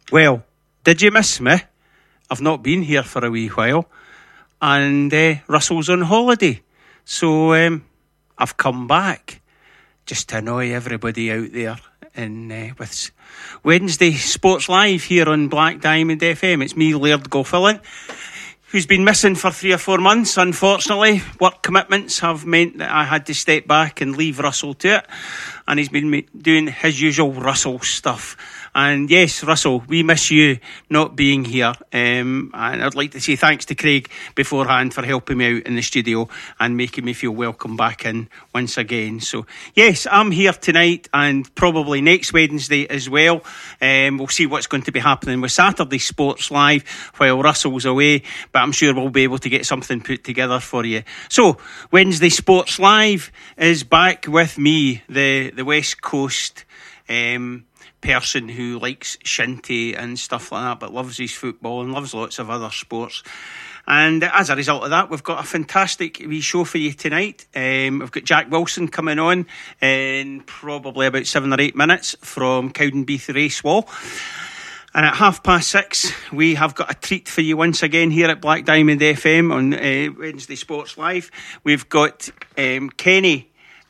Well, did you miss me? I've not been here for a wee while, and Russell's on holiday, so I've come back just to annoy everybody out there. And with Wednesday Sports Live here on Black Diamond FM, it's me, Laird Gilfillan, who's been missing for 3 or 4 months. Unfortunately, work commitments have meant that I had to step back and leave Russell to it, and he's been doing his usual Russell stuff. And yes, Russell, we miss you not being here. And I'd like to say thanks to Craig beforehand for helping me out in the studio and making me feel welcome back in once again. So yes, I'm here tonight and probably next Wednesday as well. We'll see what's going to be happening with Saturday Sports Live while Russell's away, but I'm sure we'll be able to get something put together for you. So Wednesday Sports Live is back with me, the West Coast person who likes shinty and stuff like that, but loves his football and loves lots of other sports. And as a result of that, we've got a fantastic wee show for you tonight. We've got Jack Wilson coming on in probably about 7 or 8 minutes from Cowdenbeath Racewall. And at 6:30, we have got a treat for you once again here at Black Diamond FM on Wednesday Sports Live. We've got Kenny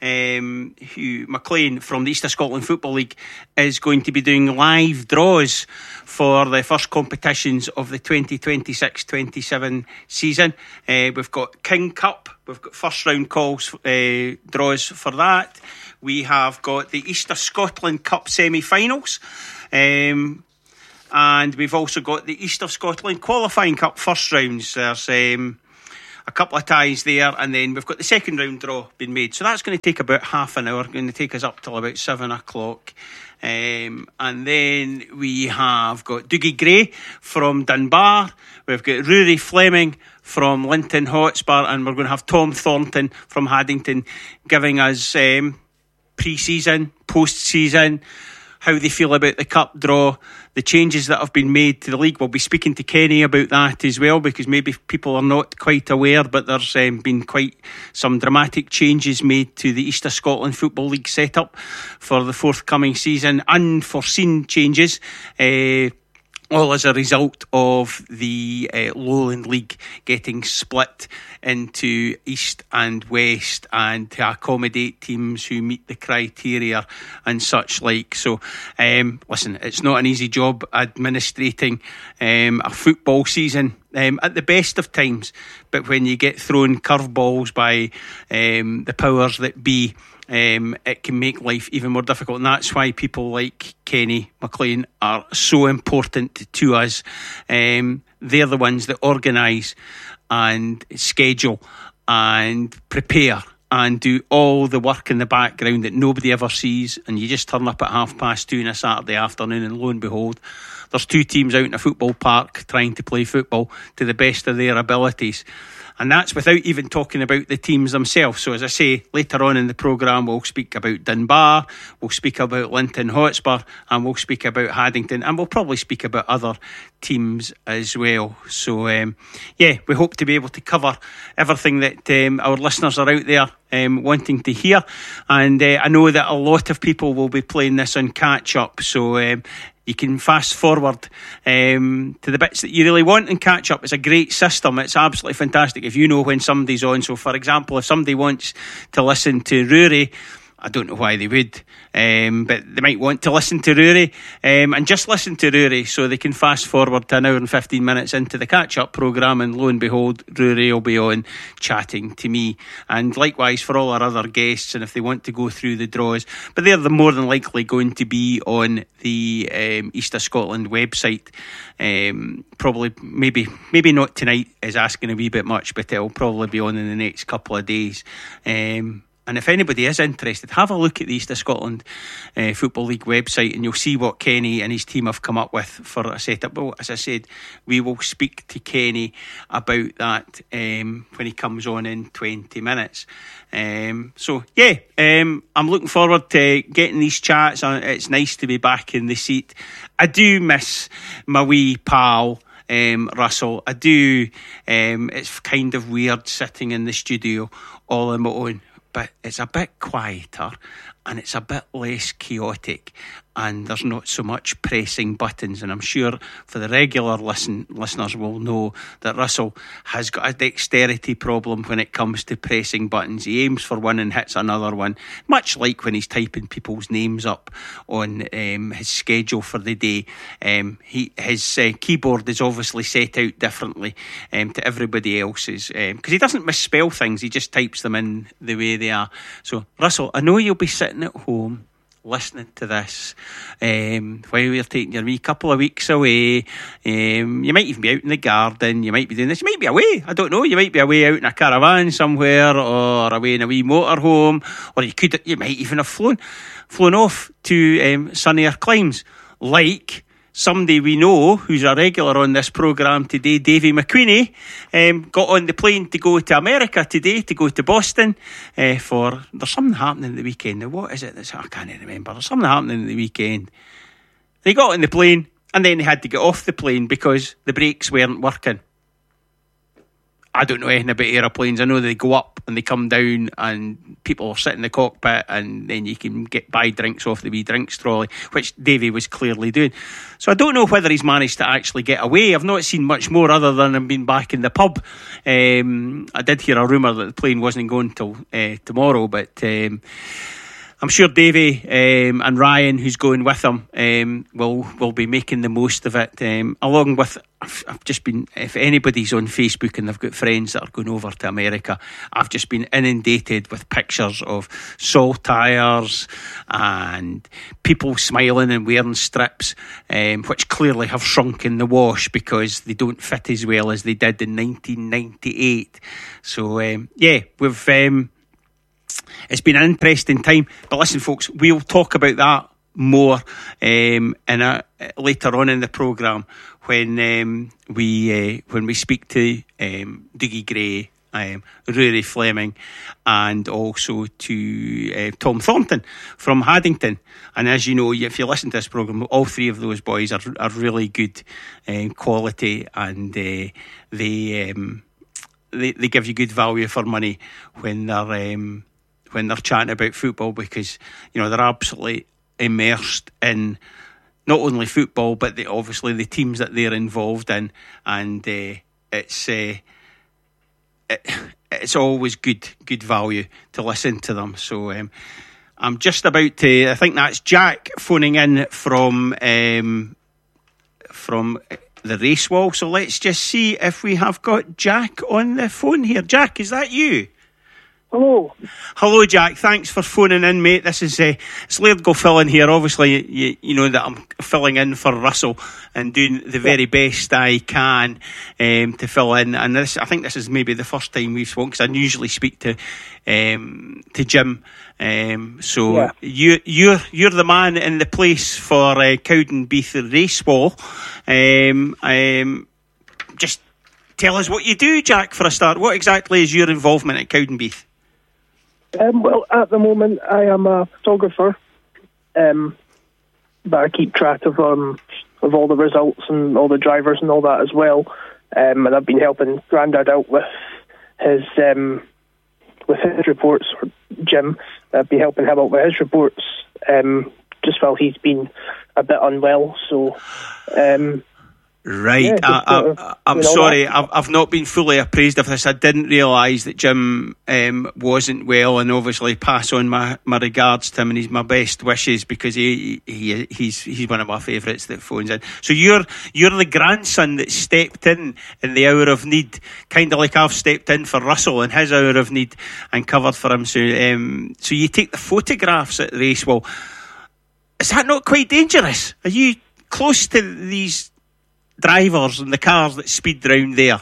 McLean from the East of Scotland Football League is going to be doing live draws for the first competitions of the 2026-27 season. We've got King Cup, we've got first round calls, draws for that. We have got the East of Scotland Cup semi-finals, and we've also got the East of Scotland Qualifying Cup first rounds. There's a couple of ties there, and then we've got the second round draw being made. So that's going to take about half an hour, going to take us up till about 7 o'clock. And then we have got Dougie Gray from Dunbar. We've got Rory Fleming from Linton Hotspur, and we're going to have Tom Thornton from Haddington giving us pre-season, post-season, how they feel about the cup draw, the changes that have been made to the league. We'll be speaking to Kenny about that as well, because maybe people are not quite aware, but there's been quite some dramatic changes made to the East of Scotland Football League setup for the forthcoming season. Unforeseen changes, all as a result of the Lowland League getting split into East and West, and to accommodate teams who meet the criteria and such like. So listen, it's not an easy job administrating a football season at the best of times, but when you get thrown curveballs by the powers that be, it can make life even more difficult. And that's why people like Kenny McLean are so important to us. They're the ones that organise and schedule and prepare and do all the work in the background that nobody ever sees, and you just turn up at 2:30 on a Saturday afternoon and lo and behold, there's 2 teams out in a football park trying to play football to the best of their abilities. And that's without even talking about the teams themselves. So as I say, later on in the programme, we'll speak about Dunbar, we'll speak about Linton Hotspur, and we'll speak about Haddington, and we'll probably speak about other teams as well. So we hope to be able to cover everything that our listeners are out there wanting to hear. And I know that a lot of people will be playing this on catch up, so you can fast forward to the bits that you really want and catch up. It's a great system. It's absolutely fantastic if you know when somebody's on. So for example, if somebody wants to listen to Rory, I don't know why they would, but they might want to listen to Rory, and just listen to Rory, so they can fast forward to an hour and 15 minutes into the catch-up programme, and lo and behold, Rory will be on chatting to me, and likewise for all our other guests. And if they want to go through the draws, but they're more than likely going to be on the East of Scotland website. Probably, maybe not tonight is asking a wee bit much, but it'll probably be on in the next couple of days. And if anybody is interested, have a look at the East of Scotland Football League website, and you'll see what Kenny and his team have come up with for a setup. But as I said, we will speak to Kenny about that when he comes on in 20 minutes. I'm looking forward to getting these chats. It's nice to be back in the seat. I do miss my wee pal, Russell. I do. It's kind of weird sitting in the studio all on my own, but it's a bit quieter and it's a bit less chaotic, and there's not so much pressing buttons. And I'm sure for the regular listeners will know that Russell has got a dexterity problem when it comes to pressing buttons. He aims for one and hits another one, much like when he's typing people's names up on his schedule for the day. His keyboard is obviously set out differently to everybody else's, because he doesn't misspell things, he just types them in the way they are. So Russell, I know you'll be sitting at home listening to this while you're taking your wee couple of weeks away. You might even be out in the garden, you might be doing this, you might be away, I don't know, you might be away out in a caravan somewhere, or away in a wee motorhome, or you might even have flown off to sunnier climes, like somebody we know who's a regular on this programme today, Davy McQueenie, got on the plane to go to America today, to go to Boston there's something happening at the weekend. Now, what is it? I can't remember. There's something happening at the weekend. They got on the plane and then they had to get off the plane because the brakes weren't working. I don't know anything about aeroplanes. I know they go up and they come down and people sit in the cockpit and then you can buy drinks off the wee drinks trolley, which Davey was clearly doing. So I don't know whether he's managed to actually get away. I've not seen much more other than him being back in the pub. I did hear a rumour that the plane wasn't going till tomorrow, but I'm sure Davey and Ryan, who's going with him, will be making the most of it. Along with, I've just been, if anybody's on Facebook and they've got friends that are going over to America, I've just been inundated with pictures of saltires and people smiling and wearing strips, which clearly have shrunk in the wash because they don't fit as well as they did in 1998. So, we've... It's been an interesting time, but listen, folks, we'll talk about that more later on in the programme when we speak to Dougie Gray, Rory Fleming, and also to Tom Thornton from Haddington. And as you know, if you listen to this programme, all three of those boys are really good quality, and they give you good value for money when they're chatting about football, because they're absolutely immersed in not only football but obviously the teams that they're involved in, and it's always good value to listen to them. So I'm just about to, I think that's Jack phoning in from the race wall. So let's just see if we have got Jack on the phone here. Jack, is that you? Hello, Jack. Thanks for phoning in, mate. This is it's Laird Gilfillan here. Obviously, you know that I'm filling in for Russell and doing the very best I can to fill in. And I think this is maybe the first time we've spoken, because I usually speak to Jim. So you're the man in the place for Cowdenbeath race wall. Just tell us what you do, Jack, for a start. What exactly is your involvement at Cowdenbeath? Well, at the moment, I am a photographer, but I keep track of all the results and all the drivers and all that as well. And I've been helping Grandad out with his reports, or Jim. I've been helping him out with his reports just while he's been a bit unwell. So. Right, I'm sorry, I've not been fully appraised of this. I didn't realise that Jim wasn't well, and obviously pass on my regards to him and my best wishes, because he's one of my favourites that phones in. So you're the grandson that stepped in the hour of need, kind of like I've stepped in for Russell in his hour of need and covered for him. So you take the photographs at the race. Well, is that not quite dangerous? Are you close to these drivers and the cars that speed round there?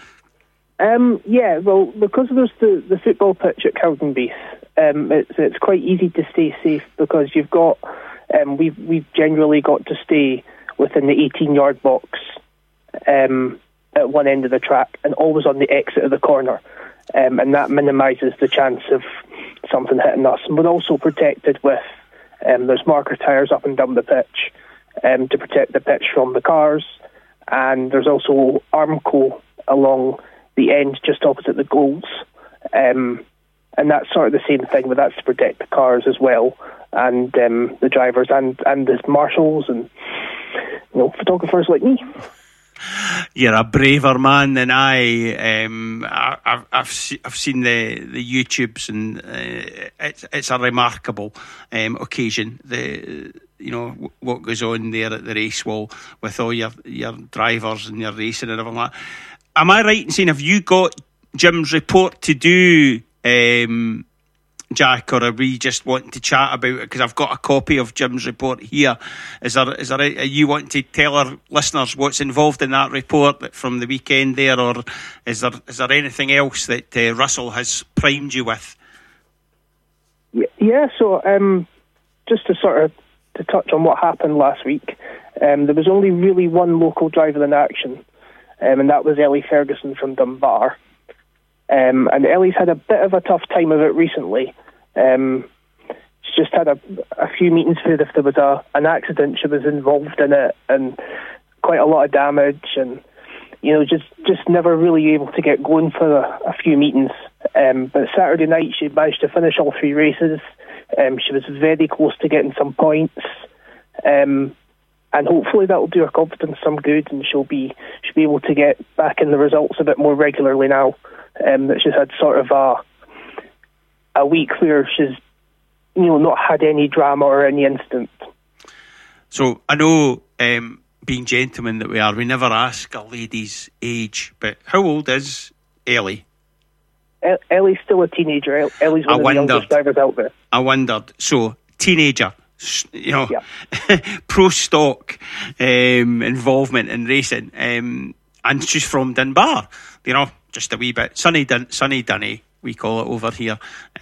Well, because there's the football pitch at Cowdenbeath, it's quite easy to stay safe, because you've got we've generally got to stay within the 18-yard box at one end of the track, and always on the exit of the corner, and that minimises the chance of something hitting us. And we're also protected with there's marker tyres up and down the pitch to protect the pitch from the cars. And there's also Armco along the end, just opposite the goals, And that's sort of the same thing, but that's to protect the cars as well, and the drivers and the marshals and photographers like me. You're a braver man than I. I've seen the YouTubes, and it's a remarkable occasion. What goes on there at the race wall with all your drivers and your racing and everything like that. Am I right in saying, have you got Jim's report to do, Jack, or are we just wanting to chat about it? Because I've got a copy of Jim's report here. Are you wanting to tell our listeners what's involved in that report from the weekend there, or is there anything else that Russell has primed you with? Yeah. So just to touch on what happened last week, there was only really one local driver in action, and that was Ellie Ferguson from Dunbar. And Ellie's had a bit of a tough time of it recently. She's just had a few meetings where if there was an accident, she was involved in it, and quite a lot of damage, and just never really able to get going for a few meetings. But Saturday night she managed to finish all 3 races. She was very close to getting some points, and hopefully that will do her confidence some good, and she'll be able to get back in the results a bit more regularly now. That she's had sort of a week where she's not had any drama or any incident. So I know, being gentlemen that we are, we never ask a lady's age, but how old is Ellie? Ellie's still a teenager. Ellie's one of the youngest drivers out there. I wondered. So, teenager, Yeah. pro stock involvement in racing, and she's from Dunbar. Just a wee bit sunny Dunny, we call it over here,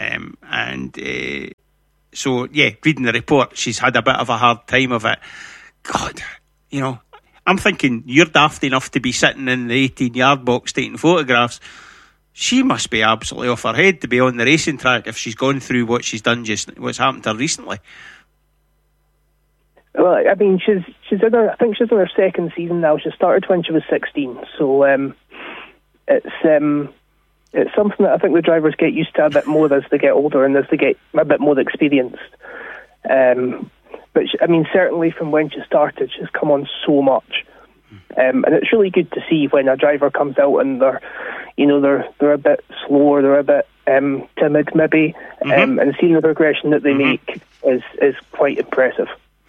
so yeah, reading the report, she's had a bit of a hard time of it. God, I'm thinking you're daft enough to be sitting in the 18-yard box taking photographs. She must be absolutely off her head to be on the racing track if she's gone through what she's done, what's happened to her recently. Well, I mean, I think she's in her second season now. She started when she was 16, so it's something that I think the drivers get used to a bit more as they get older and as they get a bit more experienced. But certainly from when she started, she's come on so much, and it's really good to see when a driver comes out and they're a bit slower, they're a bit timid maybe, and seeing the progression that they make is quite impressive.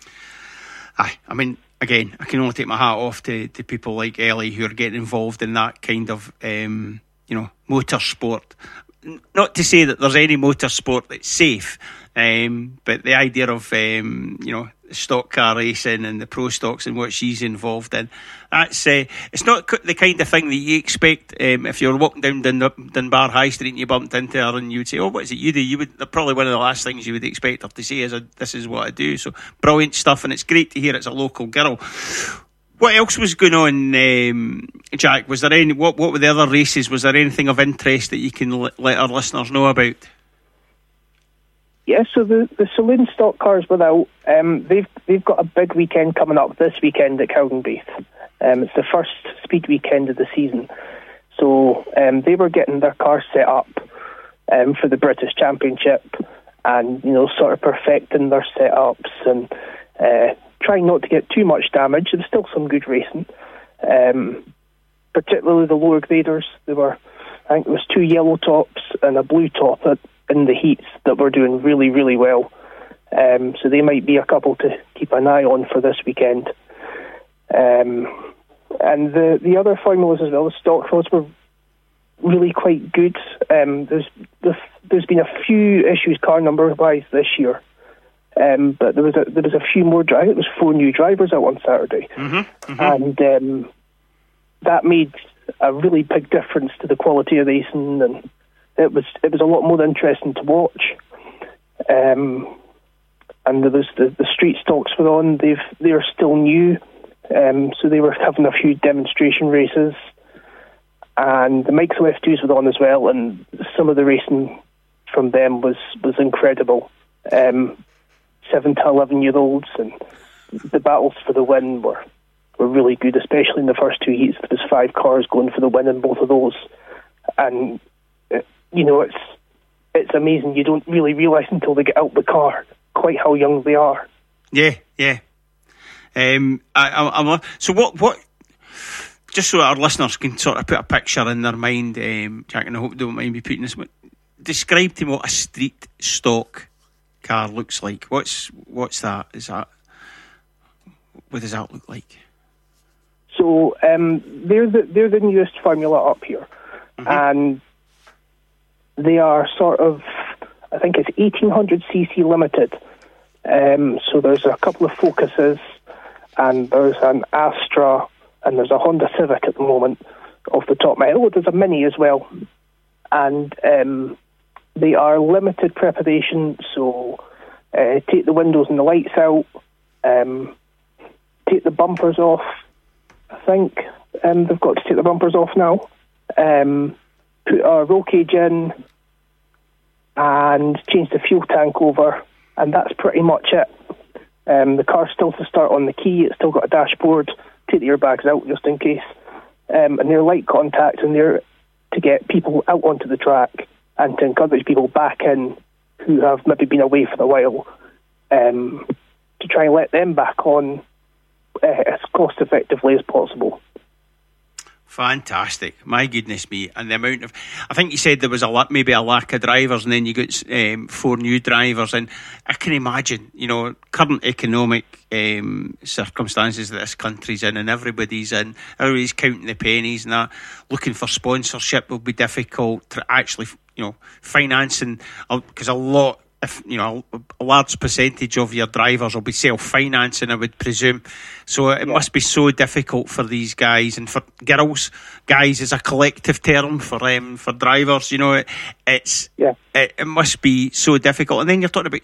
Again, I can only take my hat off to people like Ellie who are getting involved in that kind of, motorsport. Not to say that there's any motorsport that's safe, but the idea of, stock car racing and the pro stocks and what she's involved in, that's it's not the kind of thing that you expect if you're walking down Dunbar High Street and you bumped into her and you would say, oh, what is it you do? Probably one of the last things you would expect her to say is, this is what I do. So brilliant stuff, and it's great to hear it's a local girl. What else was going on, Jack? Was there any? What were the other races? Was there anything of interest that you can let our listeners know about? Yeah, so the saloon stock cars were out. They've got a big weekend coming up this weekend at Cowdenbeath. It's the first speed weekend of the season. So they were getting their cars set up for the British Championship, and sort of perfecting their setups and trying not to get too much damage. There was still some good racing, particularly the lower graders. I think there was 2 yellow tops and a blue top in the heats that were doing really, really well. So they might be a couple to keep an eye on for this weekend. And the other formulas as well, the stock rods were really quite good. There's been a few issues car number wise this year, but there was a few more drivers. It was 4 new drivers out on Saturday, and that made a really big difference to the quality of racing, and it was a lot more interesting to watch. And there was the street stocks were on. They are still new, so they were having a few demonstration races, and the Michelin F2s were on as well. And some of the racing from them was incredible. 7 to 11-year-olds, and the battles for the win were really good, especially in the first 2 heats. There was 5 cars going for the win in both of those, and it's amazing. You don't really realise until they get out the car quite how young they are. Yeah. So what? Just so our listeners can sort of put a picture in their mind, Jack, and I hope they don't mind me putting this. Describe to me what a street stock car looks like. What's that? What does that look like? So they're the newest formula up here, and they are sort of, I think it's 1800cc limited. So there's a couple of Focuses, and there's an Astra, and there's a Honda Civic at the moment off the top of my head. Oh, there's a Mini as well. And they are limited preparation, so take the windows and the lights out, take the bumpers off. I think they've got to take the bumpers off now. Put a roll cage in and change the fuel tank over, and that's pretty much it. The car's still to start on the key. It's still got a dashboard. Take the airbags out just in case. And they're light contact, and they're to get people out onto the track and to encourage people back in who have maybe been away for a while, to try and let them back on as cost effectively as possible. Fantastic. My goodness me. And the amount of, I think you said there was maybe a lack of drivers, and then you got 4 new drivers, and I can imagine, current economic circumstances that this country's in, and everybody's counting the pennies, and that looking for sponsorship will be difficult to actually, financing, because a large percentage of your drivers will be self-financing, I would presume. So it must be so difficult for these guys, and for girls. Guys is a collective term for drivers. It must be so difficult. And then you're talking about